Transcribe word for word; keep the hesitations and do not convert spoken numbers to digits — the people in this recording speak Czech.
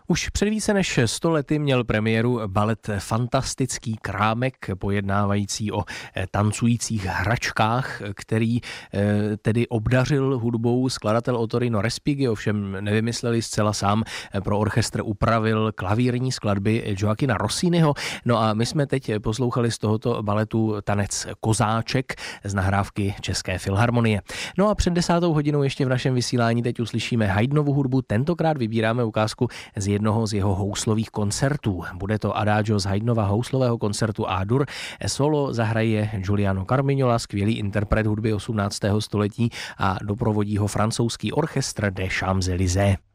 Už před více než sto lety měl premiéru balet Fantastický krámek, pojednávající o tancujících hračkách, který tedy obdařil hudbou skladatel Ottorino Respighi, ovšem nevymysleli zcela sám, pro orchestr upravil klavírní skladby Gioachina Rossiniho. No a my jsme teď poslouchali z tohoto baletu tanec Kozáček z nahrávky České filharmonie. No a před desátou hodinou ještě v našem vysílání teď uslyšíme Haydnovu hudbu, tentokrát vybíráme ukázku z jednoho z jeho houslových koncertů. Bude to Adagio z Haydnova houslového koncertu A-dur. Solo zahraje Giuliano Carmignola, skvělý interpret hudby osmnáctého století, a doprovodí ho francouzský orchestr des Champs-Élysées.